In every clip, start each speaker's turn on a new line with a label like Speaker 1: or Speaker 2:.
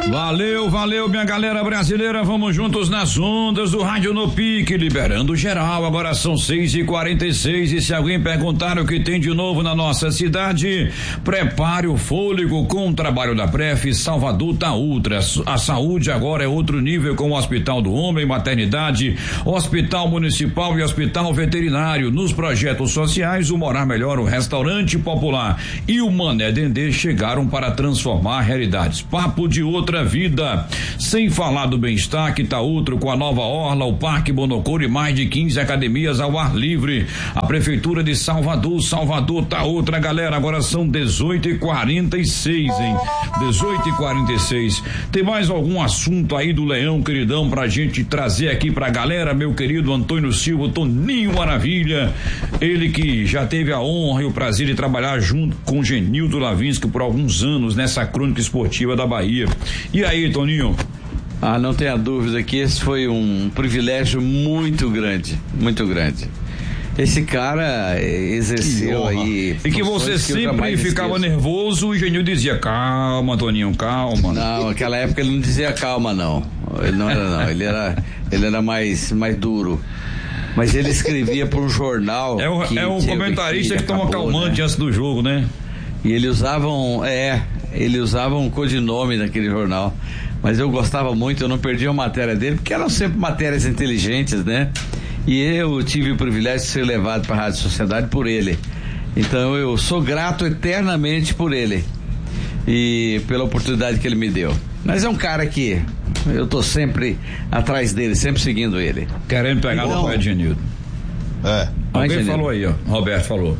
Speaker 1: Valeu, minha galera brasileira, vamos juntos nas ondas do Rádio No Pique, liberando geral, agora são 6h46 e se alguém perguntar o que tem de novo na nossa cidade, prepare o fôlego com o trabalho da Pref, Salvador tá ultra, a saúde agora é outro nível com o Hospital do Homem, Maternidade, Hospital Municipal e Hospital Veterinário, nos projetos sociais, o Morar Melhor, o Restaurante Popular e o Mané Dendê chegaram para transformar realidades, papo de outra vida, sem falar do bem-estar que tá outro com a nova orla, o Parque Bonocor e mais de 15 academias ao ar livre, a Prefeitura de Salvador tá outra, galera, agora são 18h46, hein? 18h46, tem mais algum assunto aí do Leão, queridão, pra gente trazer aqui pra galera, meu querido Antônio Silva, Toninho Maravilha, ele que já teve a honra e o prazer de trabalhar junto com Genildo Lavinsky por alguns anos nessa crônica esportiva da Bahia. E aí, Toninho?
Speaker 2: Não tenha dúvida que esse foi um privilégio muito grande. Esse cara exerceu aí.
Speaker 1: E que você sempre ficava nervoso e o Genil dizia, calma, Toninho, calma.
Speaker 2: Não, naquela época ele não dizia calma, não. Ele não era, não. Ele era mais duro. Mas ele escrevia para um jornal.
Speaker 1: É um comentarista que toma calmante, né, antes do jogo, né?
Speaker 2: E ele usava um codinome naquele jornal, mas eu gostava muito, eu não perdia a matéria dele, porque eram sempre matérias inteligentes, né? E eu tive o privilégio de ser levado para a Rádio Sociedade por ele. Então eu sou grato eternamente por ele e pela oportunidade que ele me deu. Mas é um cara que eu tô sempre atrás dele, sempre seguindo ele.
Speaker 1: Querendo pegar no pé de Genildo. Alguém falou aí, ó. Roberto falou.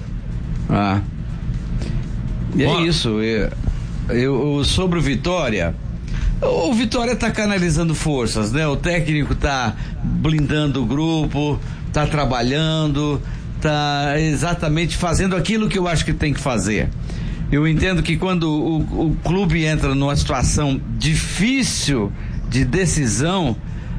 Speaker 2: E é isso, eu sobre o Vitória tá canalizando forças, né? O técnico tá blindando o grupo, tá trabalhando, tá exatamente fazendo aquilo que eu acho que tem que fazer. Eu entendo que quando o clube entra numa situação difícil de decisão,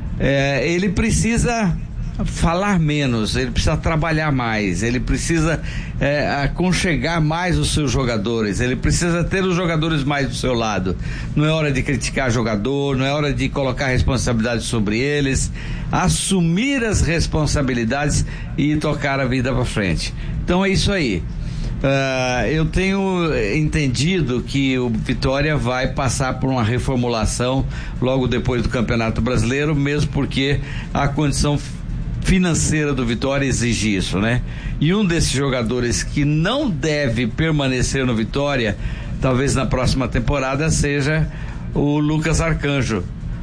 Speaker 2: ele precisa falar menos, ele precisa trabalhar mais, ele precisa aconchegar mais os seus jogadores, ele precisa ter os jogadores mais do seu lado. Não é hora de criticar jogador, não é hora de colocar responsabilidade sobre eles, assumir as responsabilidades e tocar a vida para frente. Então é isso aí. Eu tenho entendido que o Vitória vai passar por uma reformulação logo depois do Campeonato Brasileiro, mesmo porque a condição financeira do Vitória exige isso, né? E um desses jogadores que não deve permanecer no Vitória, talvez na próxima temporada, seja o Lucas Arcanjo,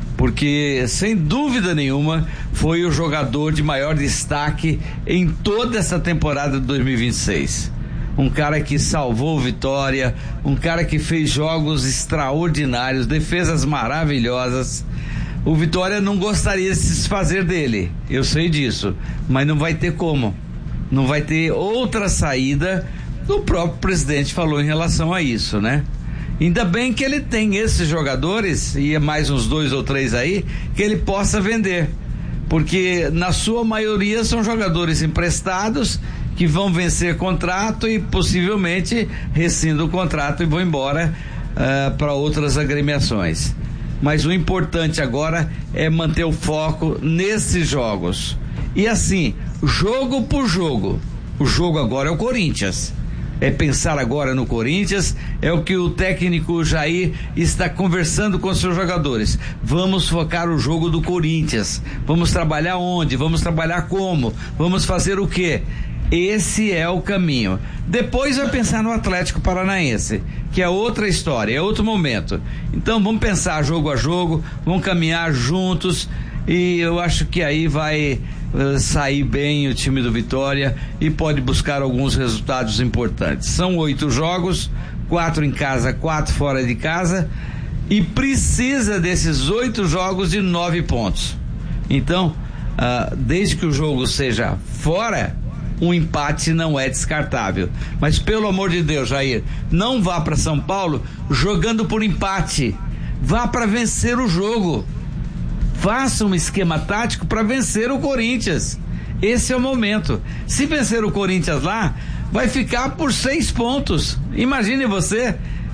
Speaker 2: porque sem dúvida nenhuma foi o jogador de maior destaque em toda essa temporada de 2026. Um cara que salvou o Vitória, um cara que fez jogos extraordinários, defesas maravilhosas. O Vitória não gostaria de se desfazer dele, eu sei disso, mas não vai ter como, não vai ter outra saída. O próprio presidente falou em relação a isso, né? Ainda bem que ele tem esses jogadores, e mais uns 2 ou 3 aí, que ele possa vender, porque na sua maioria são jogadores emprestados que vão vencer contrato e possivelmente rescindam o contrato e vão embora para outras agremiações. Mas o importante agora é manter o foco nesses jogos. E assim, jogo por jogo. O jogo agora é o Corinthians. É pensar agora no Corinthians, é o que o técnico Jair está conversando com seus jogadores. Vamos focar o jogo do Corinthians. Vamos trabalhar onde? Vamos trabalhar como? Vamos fazer o quê? Esse é o caminho. Depois vai pensar no Atlético Paranaense, que é outra história, é outro momento. Então vamos pensar jogo a jogo, vamos caminhar juntos, e eu acho que aí vai sair bem o time do Vitória e pode buscar alguns resultados importantes. São 8 jogos, 4 em casa, 4 fora de casa, e precisa desses 8 jogos de 9 pontos. Então, desde que o jogo seja fora, um empate não é descartável. Mas pelo amor de Deus, Jair, não vá para São Paulo jogando por empate. Vá para vencer o jogo. Faça um esquema tático para vencer o Corinthians. Esse é o momento. Se vencer o Corinthians lá, vai ficar por 6 pontos. Imagine você,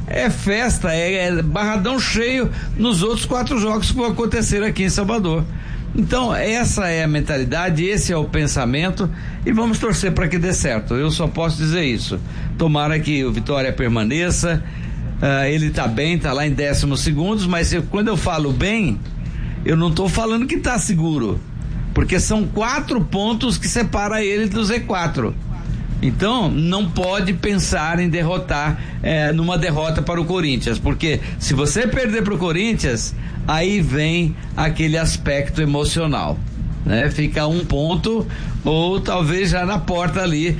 Speaker 2: é festa, é barradão cheio nos outros 4 jogos que vão acontecer aqui em Salvador. Então, essa é a mentalidade, esse é o pensamento, e vamos torcer para que dê certo. Eu só posso dizer isso. Tomara que o Vitória permaneça. Ele tá bem, tá lá em 12º, mas quando eu falo bem, eu não tô falando que tá seguro, porque são 4 pontos que separam ele do Z4. Então, não pode pensar em derrotar, numa derrota para o Corinthians, porque se você perder para o Corinthians, aí vem aquele aspecto emocional, né? Fica 1 ponto, ou talvez já na porta ali